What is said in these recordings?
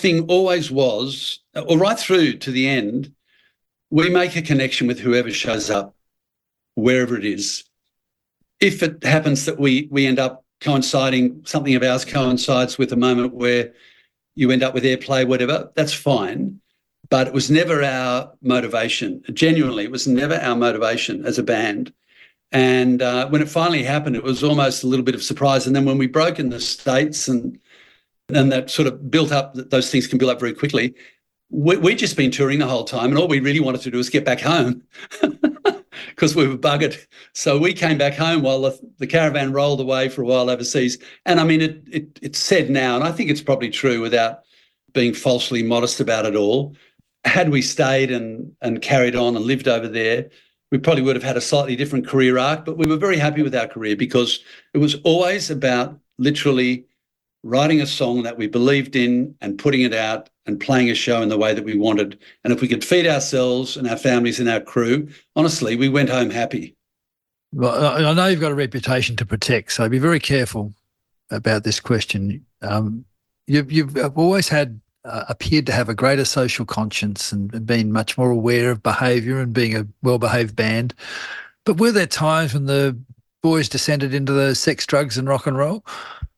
thing always was, or right through to the end, we make a connection with whoever shows up, wherever it is. If it happens that we end up coinciding, something of ours coincides with a moment where you end up with airplay, whatever, that's fine. But it was never our motivation. Genuinely, it was never our motivation as a band. And when it finally happened, it was almost a little bit of surprise. And then when we broke in the States and that sort of built up, those things can build up very quickly, we'd just been touring the whole time, and all we really wanted to do was get back home because we were buggered. So we came back home while the caravan rolled away for a while overseas. And I mean, it's said now, and I think it's probably true without being falsely modest about it all, had we stayed and carried on and lived over there, we probably would have had a slightly different career arc, but we were very happy with our career because it was always about literally writing a song that we believed in and putting it out and playing a show in the way that we wanted. And if we could feed ourselves and our families and our crew, honestly, we went home happy. Well, I know you've got a reputation to protect, so be very careful about this question. You've always appeared to have a greater social conscience and been much more aware of behaviour and being a well-behaved band. But were there times when the boys descended into the sex, drugs and rock and roll?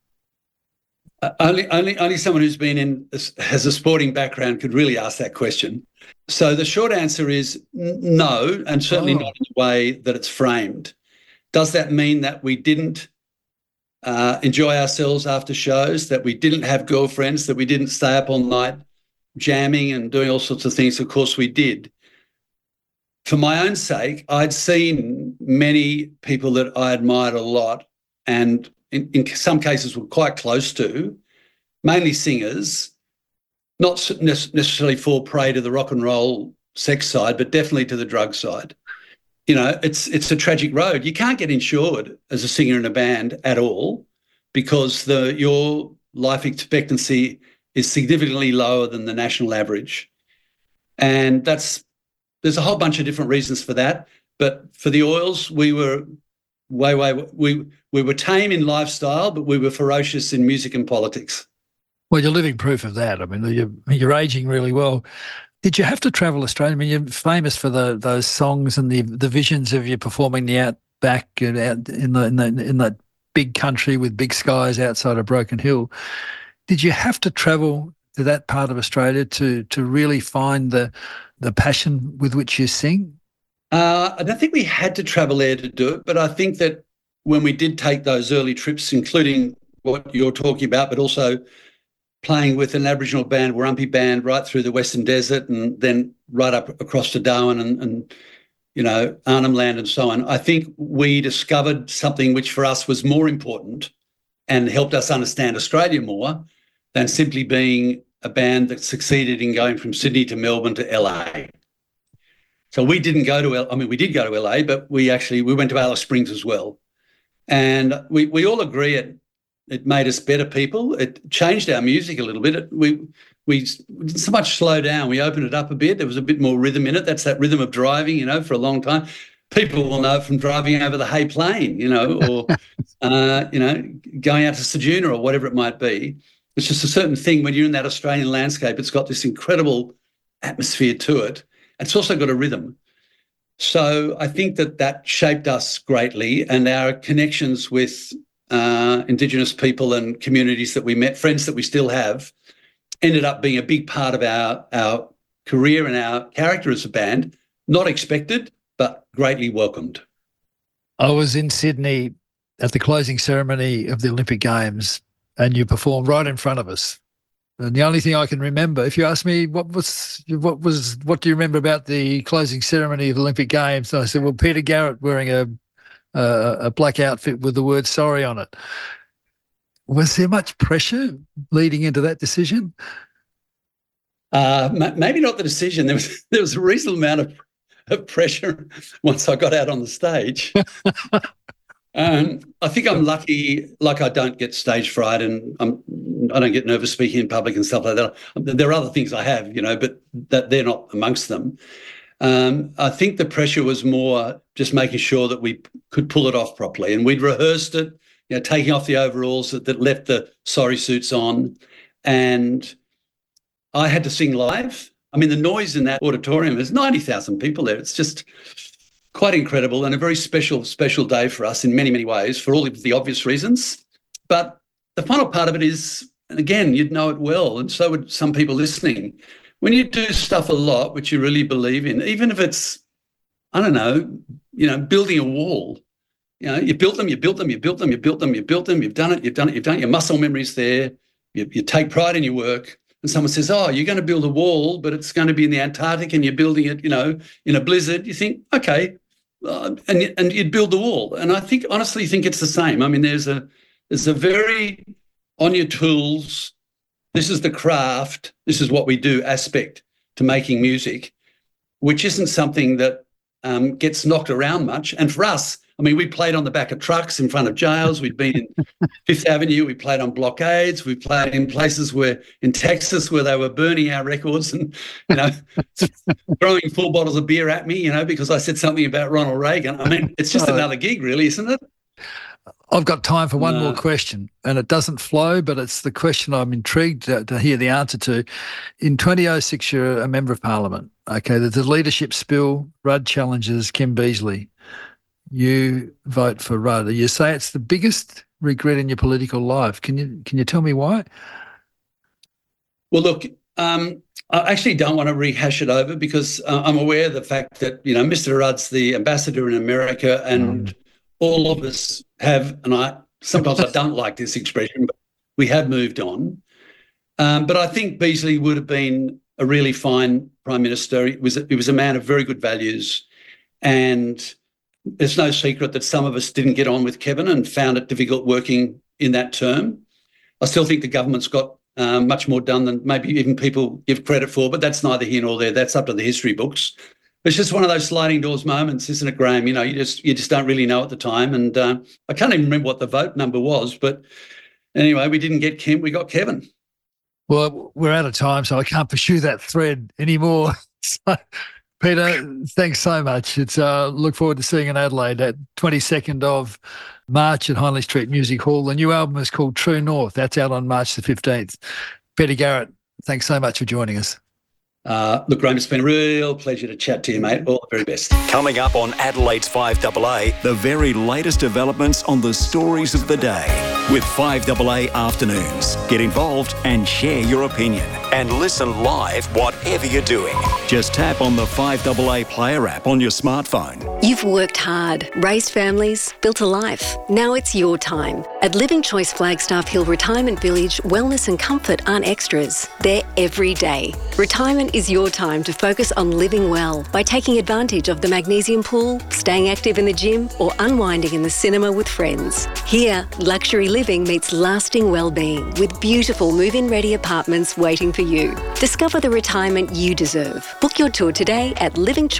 Only someone who's has a sporting background could really ask that question. So the short answer is no, and certainly not in the way that it's framed. Does that mean that we didn't enjoy ourselves after shows, that we didn't have girlfriends, that we didn't stay up all night jamming and doing all sorts of things? Of course we did. For my own sake, I'd seen many people that I admired a lot and in some cases were quite close to, mainly singers, not necessarily fall prey to the rock and roll sex side, but definitely to the drug side. You know, it's a tragic road. You can't get insured as a singer in a band at all because your life expectancy is significantly lower than the national average. And there's a whole bunch of different reasons for that. But for the Oils, we were we were tame in lifestyle, but we were ferocious in music and politics. Well, you're living proof of that. I mean, you're aging really well. Did you have to travel Australia? I mean, you're famous for those songs and the visions of you performing the outback and out in that big country with big skies outside of Broken Hill. Did you have to travel to that part of Australia to really find the passion with which you sing? I don't think we had to travel there to do it, but I think that when we did take those early trips, including what you're talking about, but also playing with an Aboriginal band, Warumpi Band, right through the Western Desert and then right up across to Darwin and you know, Arnhem Land and so on, I think we discovered something which for us was more important and helped us understand Australia more than simply being a band that succeeded in going from Sydney to Melbourne to LA. So we didn't go to we did go to LA, but we went to Alice Springs as well. And we all agree it made us better people. It changed our music a little bit. We didn't so much slow down. We opened it up a bit. There was a bit more rhythm in it. That's that rhythm of driving, you know, for a long time. People will know it from driving over the Hay Plain, you know, or, you know, going out to Ceduna or whatever it might be. It's just a certain thing when you're in that Australian landscape. It's got this incredible atmosphere to it. It's also got a rhythm. So I think that shaped us greatly, and our connections with Indigenous people and communities that we met, friends that we still have, ended up being a big part of our career and our character as a band. Not expected, but greatly welcomed. I was in Sydney at the closing ceremony of the Olympic Games, and you performed right in front of us. And the only thing I can remember, if you ask me what do you remember about the closing ceremony of the Olympic Games? And I said, well, Peter Garrett wearing a black outfit with the word sorry on it. Was there much pressure leading into that decision? Maybe not the decision. There was a reasonable amount of pressure once I got out on the stage. I think I'm lucky, like I don't get stage fright and I don't get nervous speaking in public and stuff like that. There are other things I have, you know, but that they're not amongst them. I think the pressure was more just making sure that we could pull it off properly. And we'd rehearsed it, you know, taking off the overalls that left the sorry suits on and I had to sing live. I mean, the noise in that auditorium, there's 90,000 people there. It's just quite incredible and a very special day for us in many, many ways for all of the obvious reasons. But the final part of it is, and again, you'd know it well, and so would some people listening, when you do stuff a lot, which you really believe in, even if it's, I don't know, building a wall, you built them, you've done it, your muscle memory's there, you take pride in your work, and someone says, oh, you're going to build a wall, but it's going to be in the Antarctic and you're building it, in a blizzard, you think, okay, and you'd build the wall. And I honestly think it's the same. I mean, there's a very on your tools, this is the craft, this is what we do aspect to making music, which isn't something that gets knocked around much. And for us, I mean, we played on the back of trucks in front of jails. We'd been in Fifth Avenue. We played on blockades. We played in places in Texas where they were burning our records and, throwing full bottles of beer at me, because I said something about Ronald Reagan. I mean, it's just another gig, really, isn't it? I've got time for one more question, and it doesn't flow, but it's the question I'm intrigued to hear the answer to. In 2006, you're a Member of Parliament. Okay, there's a leadership spill. Rudd challenges Kim Beazley. You vote for Rudd. You say it's the biggest regret in your political life. Can you tell me why? Well, look, I actually don't want to rehash it over because I'm aware of the fact that, Mr. Rudd's the ambassador in America and all of us have, and sometimes I don't like this expression, but we have moved on. But I think Beazley would have been a really fine Prime Minister. He was a man of very good values, and there's no secret that some of us didn't get on with Kevin and found it difficult working in that term. I still think the government's got much more done than maybe even people give credit for, but that's neither here nor there. That's up to the history books. It's just one of those sliding doors moments, isn't it, Graham? You just don't really know at the time. And I can't even remember what the vote number was, but anyway, we didn't get Kim, we got Kevin. Well, we're out of time, so I can't pursue that thread anymore. So, Peter, thanks so much. It's look forward to seeing you in Adelaide at 22nd of March at Hindley Street Music Hall. The new album is called True North. That's out on March the 15th. Peter Garrett, thanks so much for joining us. Look, Graham, it's been a real pleasure to chat to you, mate. All the very best. Coming up on Adelaide's 5AA, the very latest developments on the stories of the day with 5AA Afternoons. Get involved and share your opinion. And listen live whatever you're doing. Just tap on the 5AA Player app on your smartphone. You've worked hard, raised families, built a life. Now it's your time. At Living Choice Flagstaff Hill Retirement Village, wellness and comfort aren't extras. They're every day. Retirement is your time to focus on living well by taking advantage of the magnesium pool, staying active in the gym, or unwinding in the cinema with friends. Here, luxury living meets lasting well-being with beautiful move-in ready apartments waiting for you. Discover the retirement you deserve. Book your tour today at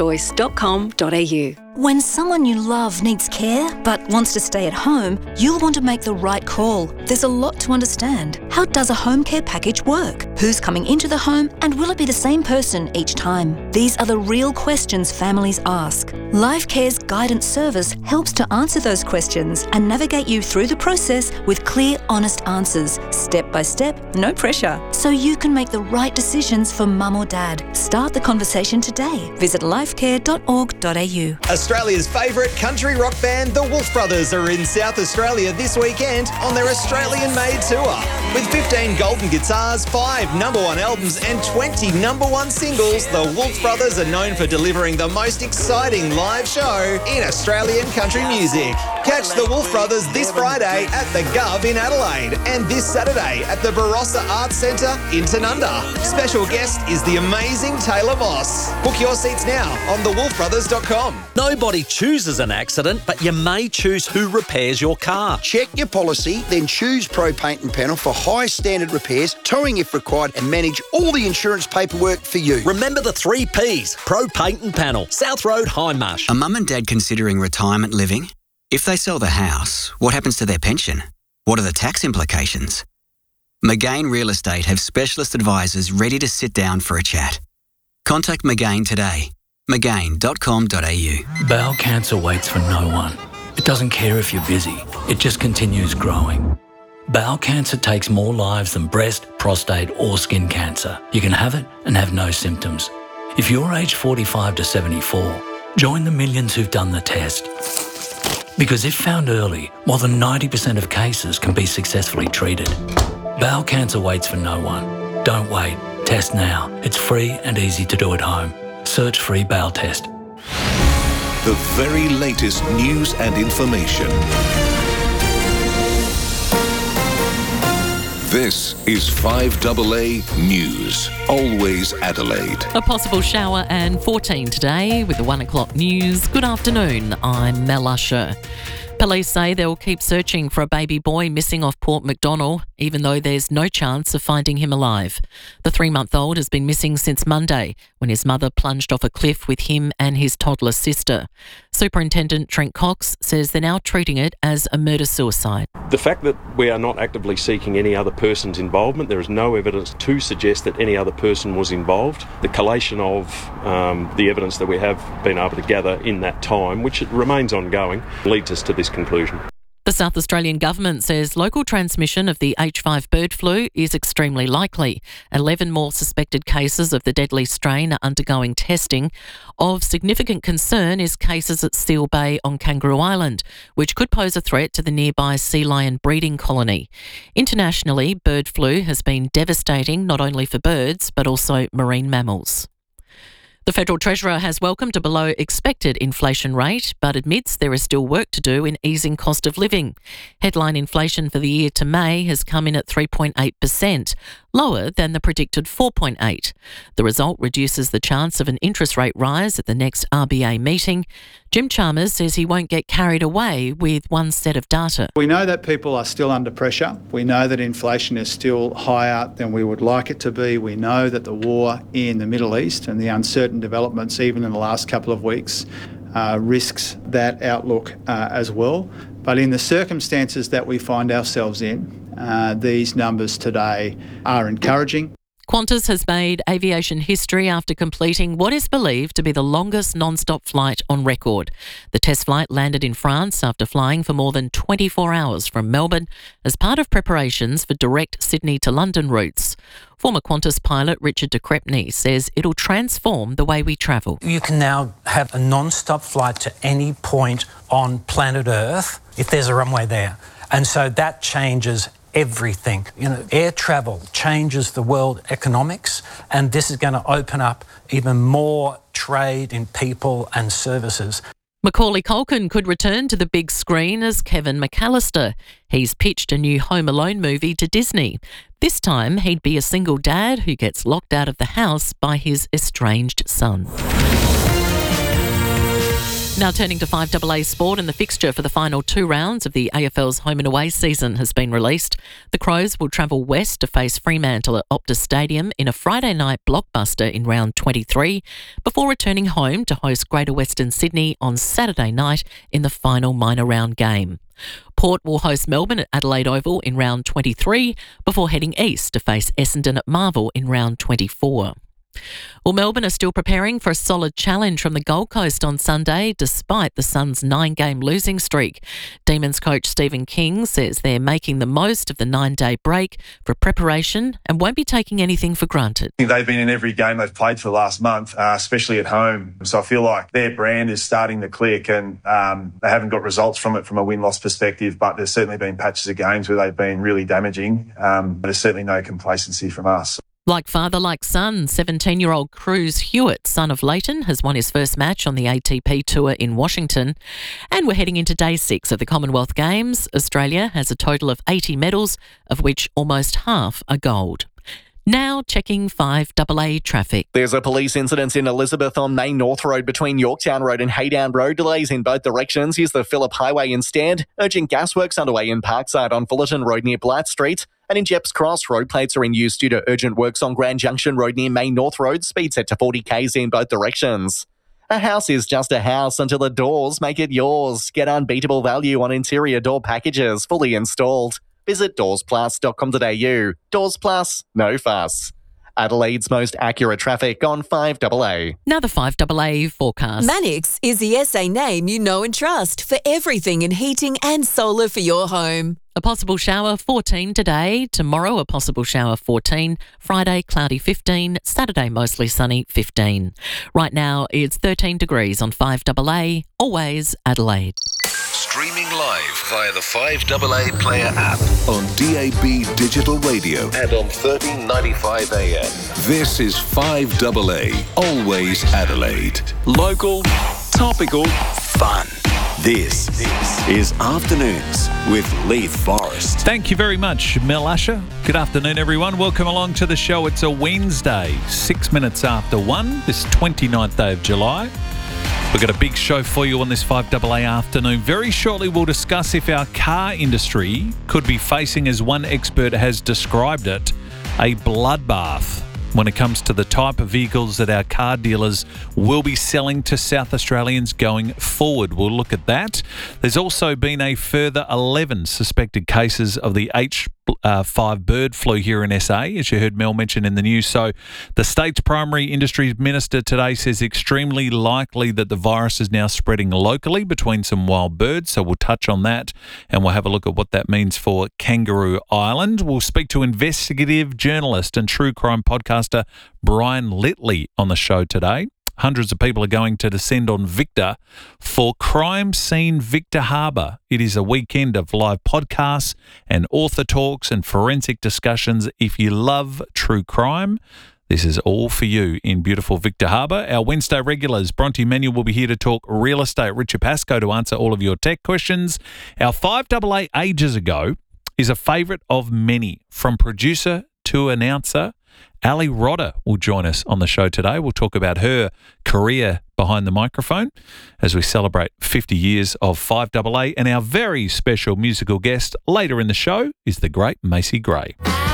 livingchoice.com.au. When someone you love needs care but wants to stay at home, you'll want to make the right call. There's a lot to understand. How does a home care package work? Who's coming into the home, and will it be the same person each time? These are the real questions families ask. LifeCare's guidance service helps to answer those questions and navigate you through the process with clear, honest answers, step by step, no pressure, so you can make the right decisions for mum or dad. Start the conversation today. Visit lifecare.org.au. Australia's favourite country rock band, the Wolf Brothers, are in South Australia this weekend on their Australian-made tour. With 15 golden guitars, 5 #1 albums and 20 #1 singles, the Wolf Brothers are known for delivering the most exciting live show in Australian country music. Catch the Wolf Brothers this Friday at the Gov in Adelaide and this Saturday at the Barossa Arts Centre in Tanunda. Special guest is the amazing Taylor Moss. Book your seats now on thewolfbrothers.com. Nobody chooses an accident, but you may choose who repairs your car. Check your policy, then choose Pro Paint and Panel for high standard repairs, towing if required, and manage all the insurance paperwork for you. Remember the 3 Ps, Pro Paint and Panel, South Road, Hindmarsh. Are mum and dad considering retirement living? If they sell the house, what happens to their pension? What are the tax implications? McGain Real Estate have specialist advisors ready to sit down for a chat. Contact McGain today. McGain.com.au. Bowel cancer waits for no one. It doesn't care if you're busy. It just continues growing. Bowel cancer takes more lives than breast, prostate or skin cancer. You can have it and have no symptoms. If you're aged 45 to 74, join the millions who've done the test. Because if found early, more than 90% of cases can be successfully treated. Bowel cancer waits for no one. Don't wait. Test now. It's free and easy to do at home. Search free bowel test. The very latest news and information. This is 5AA News. Always Adelaide. A possible shower and 14 today with the 1 o'clock news. Good afternoon, I'm Mel Usher. Police say they'll keep searching for a baby boy missing off Port Macdonnell, even though there's no chance of finding him alive. The 3-month-old has been missing since Monday, when his mother plunged off a cliff with him and his toddler sister. Superintendent Trent Cox says they're now treating it as a murder-suicide. The fact that we are not actively seeking any other person's involvement, there is no evidence to suggest that any other person was involved. The collation of the evidence that we have been able to gather in that time, which remains ongoing, leads us to this conclusion. The South Australian government says local transmission of the H5 bird flu is extremely likely. 11 more suspected cases of the deadly strain are undergoing testing. Of significant concern is cases at Seal Bay on Kangaroo Island, which could pose a threat to the nearby sea lion breeding colony. Internationally, bird flu has been devastating not only for birds but also marine mammals. The Federal Treasurer has welcomed a below expected inflation rate, but admits there is still work to do in easing cost of living. Headline inflation for the year to May has come in at 3.8%, lower than the predicted 4.8%. The result reduces the chance of an interest rate rise at the next RBA meeting. Jim Chalmers says he won't get carried away with one set of data. We know that people are still under pressure. We know that inflation is still higher than we would like it to be. We know that the war in the Middle East and the uncertain developments even in the last couple of weeks risks that outlook as well. But in the circumstances that we find ourselves in, these numbers today are encouraging. Qantas has made aviation history after completing what is believed to be the longest non-stop flight on record. The test flight landed in France after flying for more than 24 hours from Melbourne as part of preparations for direct Sydney to London routes. Former Qantas pilot Richard de Crespigny says it'll transform the way we travel. You can now have a non-stop flight to any point on planet Earth if there's a runway there. And so that changes everything. Air travel changes the world economics, and this is going to open up even more trade in people and services. Macaulay Culkin could return to the big screen as Kevin McAllister. He's pitched a new Home Alone movie to Disney. This time he'd be a single dad who gets locked out of the house by his estranged son. Now turning to 5AA Sport, and the fixture for the final 2 rounds of the AFL's home and away season has been released. The Crows will travel west to face Fremantle at Optus Stadium in a Friday night blockbuster in round 23 before returning home to host Greater Western Sydney on Saturday night in the final minor round game. Port will host Melbourne at Adelaide Oval in round 23 before heading east to face Essendon at Marvel in round 24. Well, Melbourne are still preparing for a solid challenge from the Gold Coast on Sunday, despite the Suns' 9-game losing streak. Demons coach Stephen King says they're making the most of the 9-day break for preparation and won't be taking anything for granted. They've been in every game they've played for the last month, especially at home. So I feel like their brand is starting to click, and they haven't got results from it from a win-loss perspective, but there's certainly been patches of games where they've been really damaging. There's certainly no complacency from us. Like father, like son, 17-year-old Cruz Hewitt, son of Leighton, has won his first match on the ATP Tour in Washington. And we're heading into day 6 of the Commonwealth Games. Australia has a total of 80 medals, of which almost half are gold. Now checking 5AA traffic. There's a police incident in Elizabeth on Main North Road between Yorktown Road and Haydown Road. Delays in both directions. Here's the Phillip Highway instead. Urgent gasworks underway in Parkside on Fullerton Road near Blatt Street. And in Jepps Cross, road plates are in use due to urgent works on Grand Junction Road near Main North Road. Speed set to 40 k's in both directions. A house is just a house until the doors make it yours. Get unbeatable value on interior door packages fully installed. Visit doorsplus.com.au. Doors Plus, no fuss. Adelaide's most accurate traffic on 5AA. Now the 5AA forecast. Manix is the SA name you know and trust for everything in heating and solar for your home. A possible shower 14 today. Tomorrow, a possible shower 14. Friday, cloudy 15. Saturday, mostly sunny 15. Right now, it's 13 degrees on 5AA, always Adelaide. Streaming live via the 5AA Player app on DAB Digital Radio and on 1395 AM. This is 5AA, always Adelaide. Local, topical, fun. This is Afternoons with Leith Forrest. Thank you very much, Mel Usher. Good afternoon, everyone. Welcome along to the show. It's a Wednesday, 6 minutes after 1, this 29th day of July. We've got a big show for you on this 5AA afternoon. Very shortly, we'll discuss if our car industry could be facing, as one expert has described it, a bloodbath when it comes to the type of vehicles that our car dealers will be selling to South Australians going forward. We'll look at that. There's also been a further 11 suspected cases of the H5 bird flu here in SA, as you heard Mel mention in the news. So the state's primary industries minister today says extremely likely that the virus is now spreading locally between some wild birds. So we'll touch on that and we'll have a look at what that means for Kangaroo Island. We'll speak to investigative journalist and true crime podcaster Brian Litley on the show today. Hundreds of people are going to descend on Victor for Crime Scene Victor Harbour. It is a weekend of live podcasts and author talks and forensic discussions. If you love true crime, this is all for you in beautiful Victor Harbour. Our Wednesday regulars, Bronte Manuel, will be here to talk real estate. Richard Pascoe to answer all of your tech questions. Our 5AA ages ago is a favourite of many, from producer to announcer. Ali Rodder will join us on the show today. We'll talk about her career behind the microphone as we celebrate 50 years of 5AA. And our very special musical guest later in the show is the great Macy Gray.